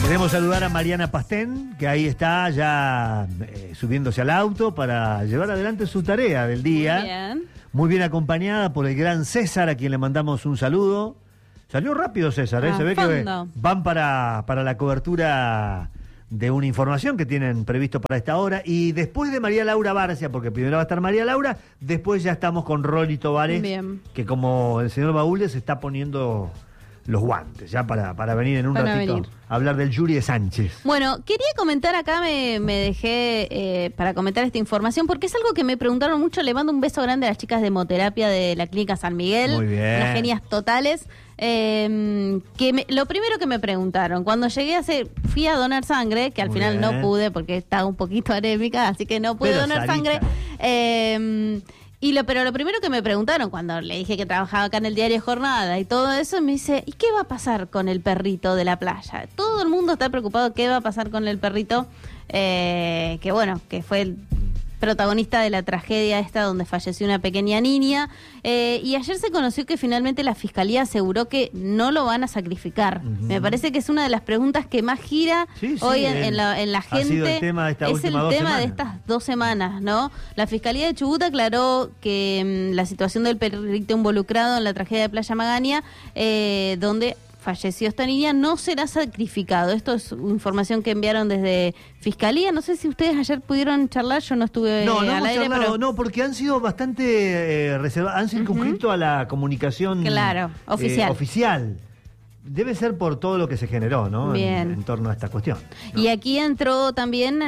Queremos saludar a Mariana Pastén, que ahí está ya subiéndose al auto para llevar adelante su tarea del día. Muy bien. Muy bien acompañada por el gran César, a quien le mandamos un saludo. Salió rápido César, se ve que van para la cobertura de una información que tienen previsto para esta hora. Y después de María Laura Barcia, porque primero va a estar María Laura, después ya estamos con Rolly Tovares, que como el señor Baúl se está poniendo los guantes, ya para venir en un ratito a hablar del Yuri de Sánchez. Bueno, quería comentar acá, me dejé para comentar esta información, porque es algo que me preguntaron mucho. Le mando un beso grande a las chicas de hemoterapia de la Clínica San Miguel. Muy bien. Unas genias totales. Lo primero que me preguntaron, cuando llegué fui a donar sangre, que al Muy final bien. no pude porque estaba un poquito anémica, así que no pude donar sangre. Pero lo primero que me preguntaron cuando le dije que trabajaba acá en el diario Jornada y todo eso, me dice, ¿y qué va a pasar con el perrito de la playa? Todo el mundo está preocupado, ¿qué va a pasar con el perrito? Que fue el protagonista de la tragedia esta donde falleció una pequeña niña. Y ayer se conoció que finalmente la Fiscalía aseguró que no lo van a sacrificar. Me parece que es una de las preguntas que más gira hoy en la gente. Ha sido el tema de es el tema de estas 2 semanas, ¿no? La Fiscalía de Chubut aclaró que la situación del perrito involucrado en la tragedia de Playa Magaña, donde falleció esta niña, no será sacrificado. Esto es información que enviaron desde Fiscalía. No sé si ustedes ayer pudieron charlar, yo no estuve al aire. No, porque han sido bastante reservados, han circunscrito a la comunicación oficial. Debe ser por todo lo que se generó, ¿no? En torno a esta cuestión, ¿no? Y aquí entró también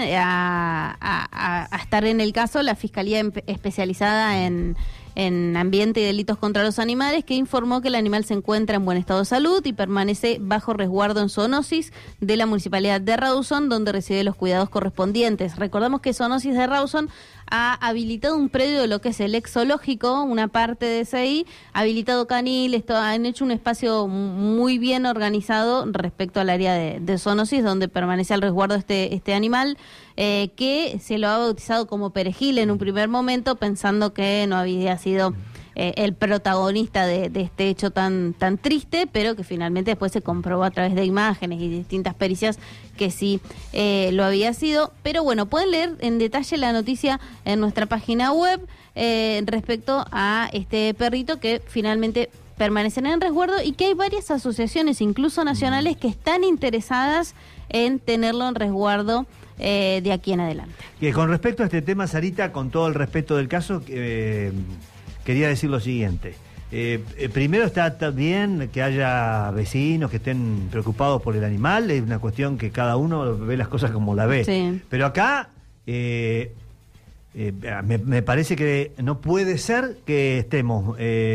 a estar en el caso la Fiscalía especializada en ambiente y delitos contra los animales, que informó que el animal se encuentra en buen estado de salud y permanece bajo resguardo en zoonosis de la Municipalidad de Rawson, donde recibe los cuidados correspondientes. Recordamos que Zoonosis de Rawson ha habilitado un predio de lo que es el ex zoológico, una parte de ese ahí, habilitado canil, han hecho un espacio muy bien organizado respecto al área de zoonosis, donde permanece al resguardo este animal, que se lo ha bautizado como Perejil en un primer momento, pensando que no había sido el protagonista de este hecho tan triste, pero que finalmente después se comprobó a través de imágenes y distintas pericias que sí lo había sido. Pero bueno, pueden leer en detalle la noticia en nuestra página web respecto a este perrito que finalmente permanecen en resguardo y que hay varias asociaciones, incluso nacionales, que están interesadas en tenerlo en resguardo de aquí en adelante. Y con respecto a este tema, Sarita, con todo el respeto del caso, quería decir lo siguiente. Primero está bien que haya vecinos que estén preocupados por el animal, es una cuestión que cada uno ve las cosas como la ve. Sí. Pero acá me parece que no puede ser que estemos...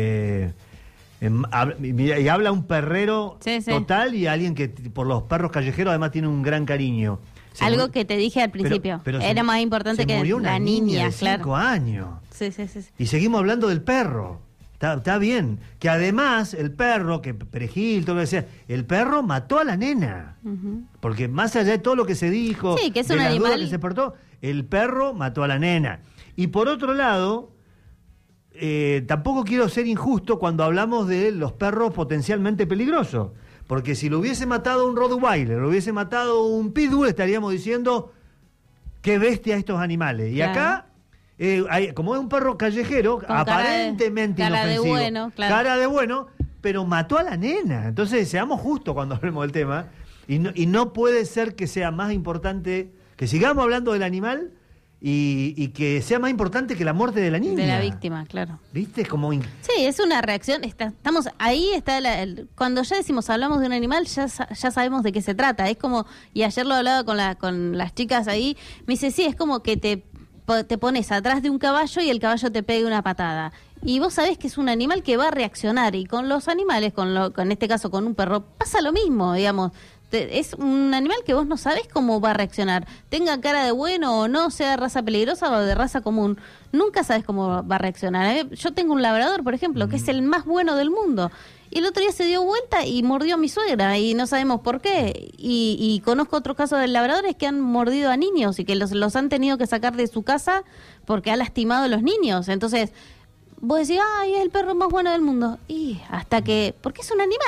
y habla un perrero total y alguien que por los perros callejeros además tiene un gran cariño. Algo que te dije al principio, pero era más importante que la niña de 5 años. Sí. Y seguimos hablando del perro. Está bien. Que además el perro, que Perejil, todo lo que sea, el perro mató a la nena. Porque más allá de todo lo que se dijo, que es un animal que se portó, el perro mató a la nena. Y por otro lado, tampoco quiero ser injusto cuando hablamos de los perros potencialmente peligrosos. Porque si lo hubiese matado un Rottweiler, lo hubiese matado un Pitbull, estaríamos diciendo qué bestia estos animales. Y acá, como es un perro callejero, con aparentemente inofensivo, cara de bueno, pero mató a la nena. Entonces, seamos justos cuando hablemos del tema. Y no puede ser que sea más importante, que sigamos hablando del animal y que sea más importante que la muerte de la niña. De la víctima, claro. ¿Viste? Sí, es una reacción. Estamos ahí, cuando ya decimos hablamos de un animal, ya sabemos de qué se trata. Es como, y ayer lo hablaba con las chicas ahí, me dice, sí, es como que te pones atrás de un caballo y el caballo te pegue una patada. Y vos sabés que es un animal que va a reaccionar. Y con los animales, en este caso con un perro, pasa lo mismo, digamos. Es un animal que vos no sabés cómo va a reaccionar. Tenga cara de bueno o no, sea de raza peligrosa o de raza común. Nunca sabés cómo va a reaccionar. Yo tengo un labrador, por ejemplo, que es el más bueno del mundo. Y el otro día se dio vuelta y mordió a mi suegra y no sabemos por qué. Y conozco otros casos de labradores que han mordido a niños y que los han tenido que sacar de su casa porque ha lastimado a los niños. Entonces, vos decís, ay, es el perro más bueno del mundo. Y hasta que... porque es un animal.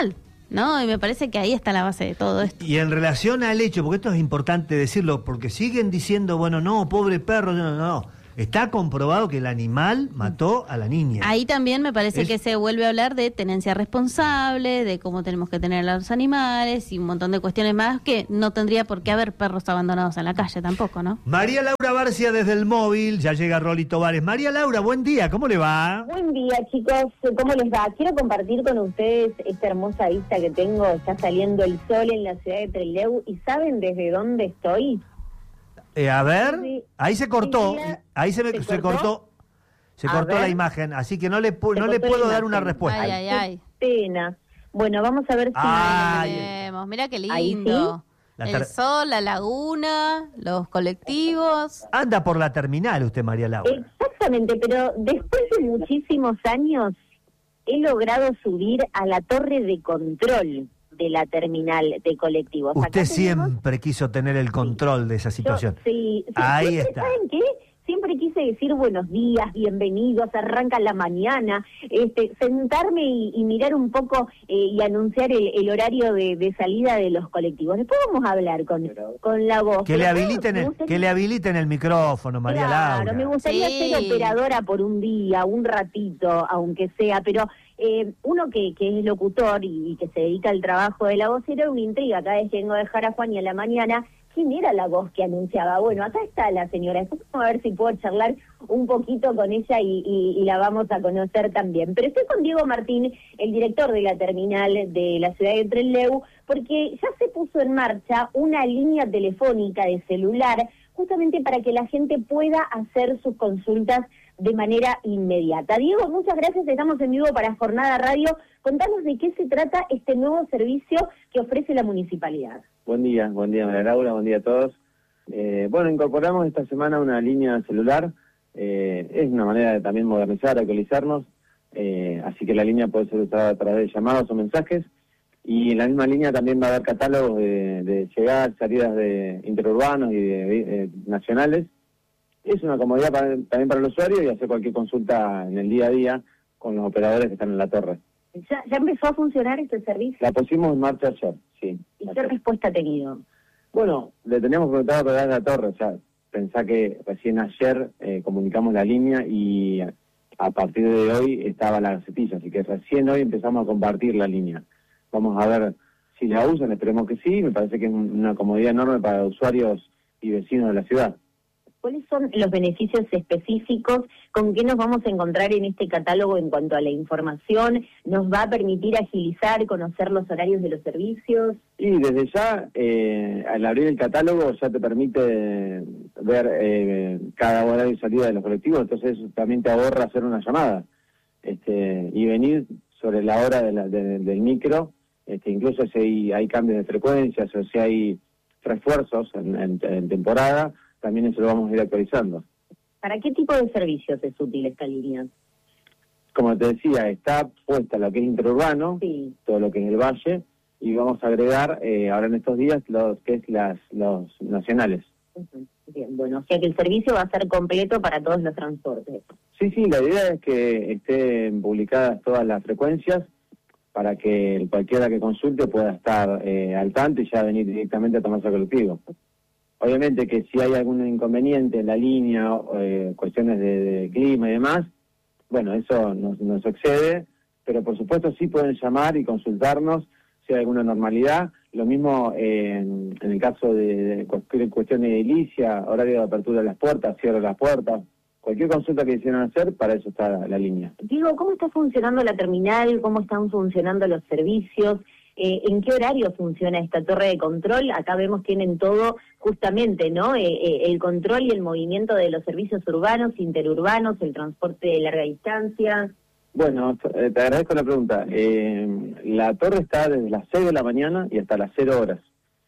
¿no? Y me parece que ahí está la base de todo esto. Y en relación al hecho, porque esto es importante decirlo, porque siguen diciendo, bueno, no, pobre perro, no. Está comprobado que el animal mató a la niña. Ahí también me parece que se vuelve a hablar de tenencia responsable, de cómo tenemos que tener a los animales y un montón de cuestiones más que no tendría por qué haber perros abandonados en la calle tampoco, ¿no? María Laura Barcia desde el móvil, ya llega Rolly Tovares. María Laura, buen día, ¿cómo le va? Buen día, chicos, ¿cómo les va? Quiero compartir con ustedes esta hermosa vista que tengo. Está saliendo el sol en la ciudad de Trelew y ¿saben desde dónde estoy? A ver, Sí. ahí se cortó, ahí se cortó ver. la imagen, así que no le cortó puedo la dar una imagen. respuesta. Ay. Pena. Bueno, vamos a ver si... Ay. Tenemos, mira qué Ahí lindo. La El sol, la laguna, los colectivos. Anda por la terminal usted, María Laura. Exactamente, pero después de muchísimos años he logrado subir a la torre de control de la terminal de colectivos. Usted Acá tenemos- siempre quiso tener el control de esa situación. Sí, Ahí siempre, está. ¿saben qué? Siempre quise decir buenos días, bienvenidos, arranca la mañana, sentarme y mirar un poco y anunciar el horario de salida de los colectivos. Después vamos a hablar con la voz. Que le Pero habiliten me gustaría- que le habiliten el micrófono, María Claro, Laura. me gustaría Sí. ser operadora por un día, un ratito, aunque sea, pero uno que es locutor y que se dedica al trabajo de la voz era una intriga. Cada vez que vengo a dejar a Juan y a la mañana, ¿quién era la voz que anunciaba? Bueno, acá está la señora. Después vamos a ver si puedo charlar un poquito con ella y la vamos a conocer también. Pero estoy con Diego Martín, el director de la terminal de la ciudad de Trelew, porque ya se puso en marcha una línea telefónica de celular justamente para que la gente pueda hacer sus consultas de manera inmediata. Diego, muchas gracias, estamos en vivo para Jornada Radio. Contanos de qué se trata este nuevo servicio que ofrece la municipalidad. Buen día María Laura, buen día a todos. Bueno, incorporamos esta semana una línea celular, es una manera de también modernizar, actualizarnos, así que la línea puede ser usada a través de llamados o mensajes, y en la misma línea también va a haber catálogos de llegadas, salidas de interurbanos y de nacionales. Es una comodidad también para el usuario y hacer cualquier consulta en el día a día con los operadores que están en la torre. ¿Ya empezó a funcionar este servicio? La pusimos en marcha ayer, sí. ¿Y qué respuesta ha tenido? Bueno, le teníamos preguntado para dar la torre, o sea, pensá que recién ayer comunicamos la línea y a partir de hoy estaba la gacetilla, así que recién hoy empezamos a compartir la línea. Vamos a ver si la usan, esperemos que sí, me parece que es una comodidad enorme para usuarios y vecinos de la ciudad. ¿Cuáles son los beneficios específicos? ¿Con qué nos vamos a encontrar en este catálogo en cuanto a la información? ¿Nos va a permitir agilizar, conocer los horarios de los servicios? Y desde ya, al abrir el catálogo ya te permite ver cada horario de salida de los colectivos, entonces eso también te ahorra hacer una llamada y venir sobre la hora del micro, incluso si hay cambios de frecuencias o si hay refuerzos en temporada, también eso lo vamos a ir actualizando. ¿Para qué tipo de servicios es útil esta línea? Como te decía, está puesta lo que es interurbano, Sí. todo lo que es el valle, y vamos a agregar ahora en estos días lo que es los nacionales. Bien, bueno, o sea que el servicio va a ser completo para todos los transportes. Sí, la idea es que estén publicadas todas las frecuencias para que cualquiera que consulte pueda estar al tanto y ya venir directamente a tomarse el colectivo. Obviamente que si hay algún inconveniente en la línea, cuestiones de clima y demás, bueno, eso nos excede, pero por supuesto sí pueden llamar y consultarnos si hay alguna normalidad. Lo mismo en el caso de cuestiones de edilicia, horario de apertura de las puertas, cierre de las puertas, cualquier consulta que quisieran hacer, para eso está la línea. Digo, ¿cómo está funcionando la terminal? ¿Cómo están funcionando los servicios? ¿En qué horario funciona esta torre de control? Acá vemos tienen todo justamente, ¿no? El control y el movimiento de los servicios urbanos, interurbanos, el transporte de larga distancia. Bueno, te agradezco la pregunta. La torre está desde las 6 de la mañana y hasta las 0 horas.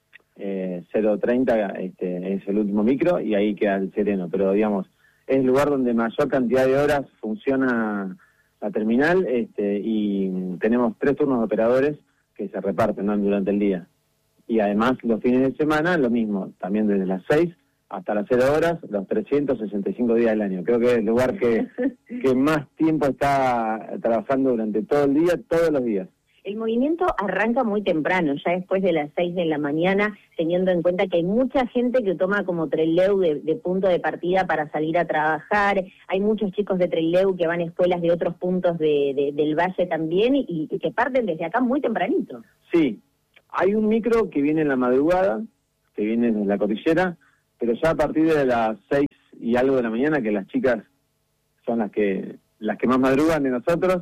0:30 es el último micro y ahí queda el sereno, pero digamos, es el lugar donde mayor cantidad de horas funciona la terminal y tenemos 3 turnos de operadores que se reparten, ¿no?, durante el día. Y además los fines de semana lo mismo, también desde las 6 hasta las 0 horas, los 365 días del año. Creo que es el lugar que más tiempo está trabajando durante todo el día, todos los días. El movimiento arranca muy temprano, ya después de las 6 de la mañana, teniendo en cuenta que hay mucha gente que toma como Trelew de punto de partida para salir a trabajar. Hay muchos chicos de Trelew que van a escuelas de otros puntos del valle también y que parten desde acá muy tempranito. Sí, hay un micro que viene en la madrugada, que viene desde la cordillera, pero ya a partir de las 6 y algo de la mañana, que las chicas son las que más madrugan de nosotros,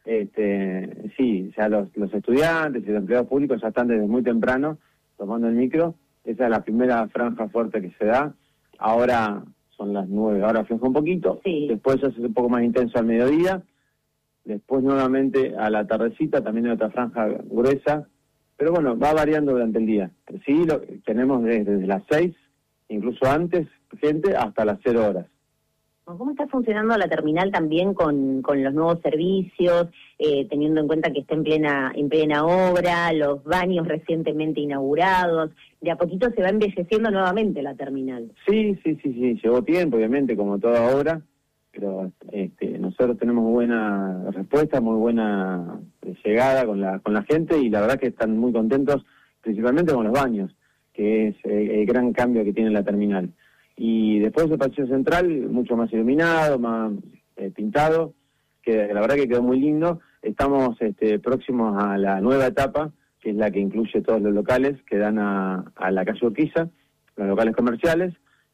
sí, ya los estudiantes y los empleados públicos ya están desde muy temprano tomando el micro. Esa es la primera franja fuerte que se da. Ahora son las 9, ahora afloja un poquito, sí. Después ya es un poco más intenso al mediodía, después nuevamente a la tardecita también hay otra franja gruesa, pero bueno, va variando durante el día. Sí, tenemos desde las 6, incluso antes, gente hasta las 0 horas. ¿Cómo está funcionando la terminal también con los nuevos servicios, teniendo en cuenta que está en plena obra, los baños recientemente inaugurados? De a poquito se va embelleciendo nuevamente la terminal. Sí, llevó tiempo, obviamente, como toda obra, pero nosotros tenemos muy buena respuesta, muy buena llegada con la gente, y la verdad que están muy contentos, principalmente con los baños, que es el gran cambio que tiene la terminal. Y después el pasillo central, mucho más iluminado, más pintado, que la verdad que quedó muy lindo. Estamos próximos a la nueva etapa, que es la que incluye todos los locales que dan a la calle Urquiza, los locales comerciales,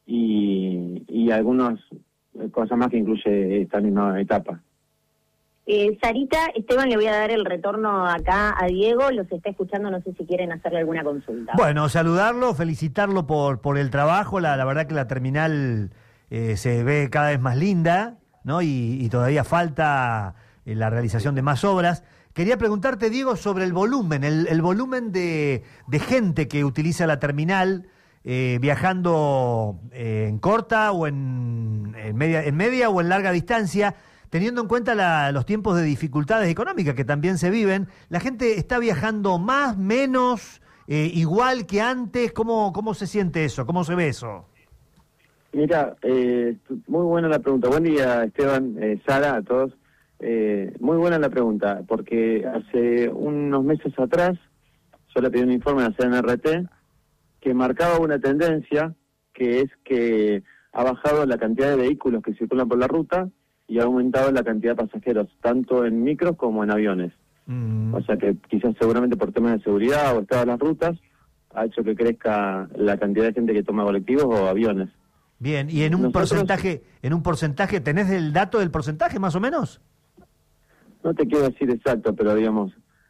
y algunas cosas más que incluye esta misma etapa. Sarita, Esteban, le voy a dar el retorno acá a Diego, los está escuchando, no sé si quieren hacerle alguna consulta. Bueno, saludarlo, felicitarlo por el trabajo, la verdad que la terminal se ve cada vez más linda, ¿no? Y todavía falta la realización de más obras. Quería preguntarte, Diego, sobre el volumen, el volumen de gente que utiliza la terminal, viajando en corta o en media o en larga distancia. Teniendo en cuenta los tiempos de dificultades económicas que también se viven, ¿la gente está viajando más, menos, igual que antes? ¿Cómo se siente eso? ¿Cómo se ve eso? Mira, muy buena la pregunta. Buen día, Esteban, Sara, a todos. Muy buena la pregunta, porque hace unos meses atrás yo le pedí un informe a la CNRT que marcaba una tendencia, que es que ha bajado la cantidad de vehículos que circulan por la ruta y ha aumentado la cantidad de pasajeros, tanto en micros como en aviones. O sea que quizás seguramente por temas de seguridad o estado de las rutas, ha hecho que crezca la cantidad de gente que toma colectivos o aviones. Bien, y en un porcentaje, ¿tenés el dato del porcentaje más o menos? No te quiero decir exacto, pero digamos,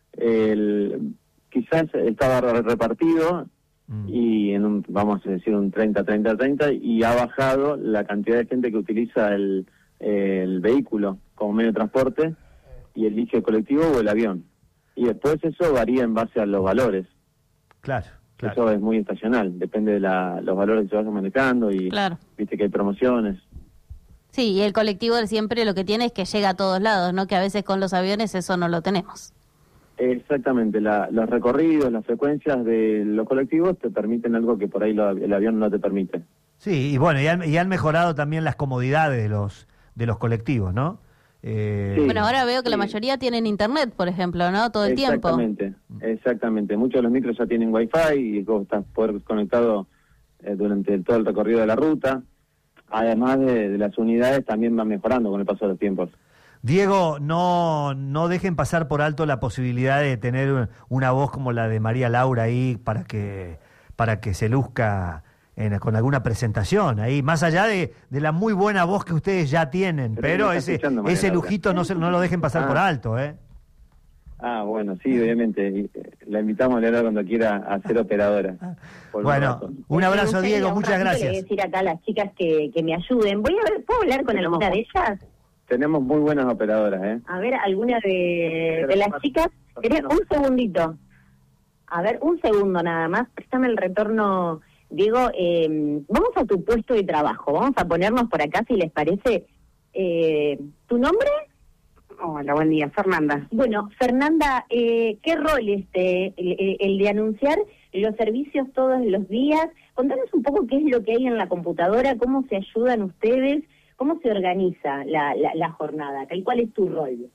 quizás estaba repartido y vamos a decir un 30-30-30, y ha bajado la cantidad de gente que utiliza el vehículo como medio de transporte y elige el colectivo o el avión. Y después eso varía en base a los valores. Claro. Eso es muy estacional, depende de los valores que se vayan manejando y claro. Viste que hay promociones. Sí, y el colectivo siempre lo que tiene es que llega a todos lados, ¿no? Que a veces con los aviones eso no lo tenemos. Exactamente, los recorridos, las frecuencias de los colectivos te permiten algo que por ahí el avión no te permite. Sí, y bueno, y han mejorado también las comodidades de los colectivos, ¿no? Sí, bueno, ahora veo que la mayoría tienen internet, por ejemplo, ¿no? Todo el tiempo. Exactamente. Muchos de los micros ya tienen wifi y vos estás conectado durante todo el recorrido de la ruta. Además de las unidades, también van mejorando con el paso de los tiempos. Diego, no dejen pasar por alto la posibilidad de tener una voz como la de María Laura ahí para que se luzca con alguna presentación ahí, más allá de la muy buena voz que ustedes ya tienen, pero ese lujito no lo dejen pasar por alto, ¿eh? Bueno, sí, obviamente. La invitamos a Leonora cuando quiera a ser operadora. Bueno, un abrazo, Diego, muchas gracias. Le voy a decir acá a las chicas que me ayuden. ¿Puedo hablar con alguna de ellas? Tenemos muy buenas operadoras, ¿eh? A ver, alguna de las chicas. Un segundito. A ver, un segundo nada más. Préstame el retorno, Diego. Vamos a tu puesto de trabajo. Vamos a ponernos por acá, si les parece. ¿Tu nombre? Hola, buen día, Fernanda. Bueno, Fernanda, ¿qué rol el de anunciar los servicios todos los días? Contanos un poco qué es lo que hay en la computadora, cómo se ayudan ustedes, cómo se organiza la jornada, ¿cuál es tu rol?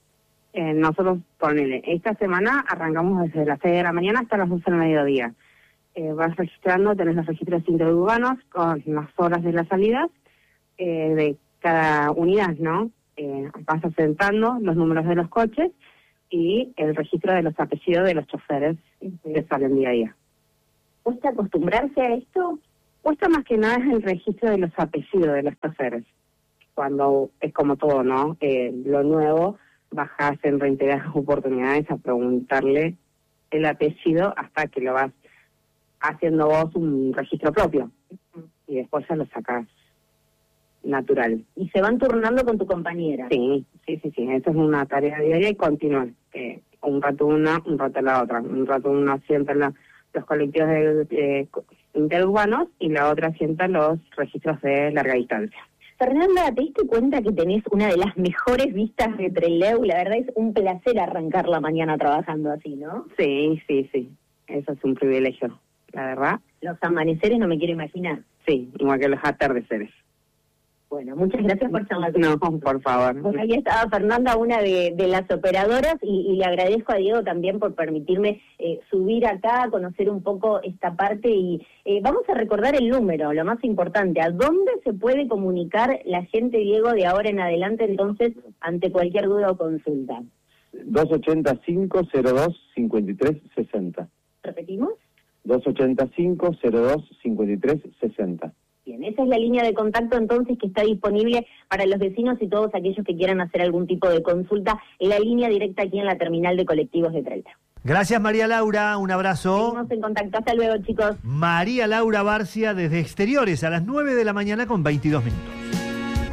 Nosotros, ponele, esta semana arrancamos desde las 6 de la mañana hasta las 12 del mediodía. Vas registrando, tenés los registros interurbanos con las horas de las salidas de cada unidad, ¿no? Vas asentando los números de los coches y el registro de los apellidos de los choferes que salen día a día. ¿Cuesta acostumbrarse a esto? Cuesta más que nada es el registro de los apellidos de los choferes. Cuando es como todo, ¿no? Lo nuevo, bajás en reiteradas oportunidades a preguntarle el apellido hasta que lo vas haciendo vos un registro propio. Y después ya lo sacás natural. ¿Y se van turnando con tu compañera? Sí. Esto es una tarea diaria y continua. Un rato una, un rato la otra. Un rato uno asienta los colectivos interurbanos y la otra asienta los registros de larga distancia. Fernanda, ¿te diste cuenta que tenés una de las mejores vistas de Trelew? La verdad es un placer arrancar la mañana trabajando así, ¿no? Sí. Eso es un privilegio, la verdad. Los amaneceres no me quiero imaginar. Sí, igual que los atardeceres. Bueno, muchas gracias por charlar. No, por favor. Pues ahí estaba Fernanda, una de las operadoras, y le agradezco a Diego también por permitirme subir acá, conocer un poco esta parte, y vamos a recordar el número, lo más importante. ¿A dónde se puede comunicar la gente, Diego, de ahora en adelante, entonces, ante cualquier duda o consulta? 285-02-5360. ¿Repetimos? 285-02-5360. Bien, esa es la línea de contacto entonces que está disponible para los vecinos y todos aquellos que quieran hacer algún tipo de consulta, en la línea directa aquí en la terminal de colectivos de Trelew. Gracias, María Laura, un abrazo. Seguimos en contacto, hasta luego, chicos. María Laura Barcia desde Exteriores a las 9 de la mañana con 22 minutos.